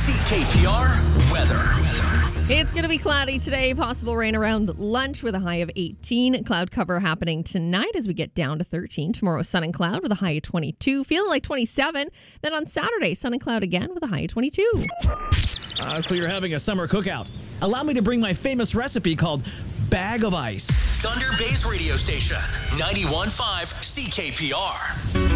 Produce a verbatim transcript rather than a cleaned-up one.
C K P R weather. It's going to be cloudy today. Possible rain around lunch with a high of eighteen. Cloud cover happening tonight as we get down to thirteen. Tomorrow, sun and cloud with a high of twenty-two. Feeling like twenty-seven. Then on Saturday, sun and cloud again with a high of twenty-two. Uh, so you're having a summer cookout. Allow me to bring my famous recipe called Bag of Ice. Thunder Bay's radio station, ninety-one point five C K P R.